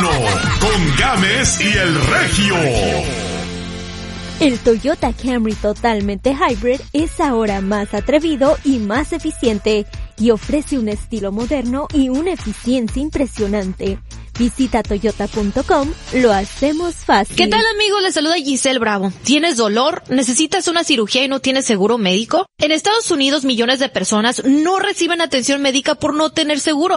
con Gámez y el Regio. El Toyota Camry totalmente hybrid es ahora más atrevido y más eficiente y ofrece un estilo moderno y una eficiencia impresionante. Visita toyota.com, lo hacemos fácil. ¿Qué tal, amigos? Les saluda Giselle Bravo. ¿Tienes dolor? ¿Necesitas una cirugía y no tienes seguro médico? En Estados Unidos, millones de personas no reciben atención médica por no tener seguro.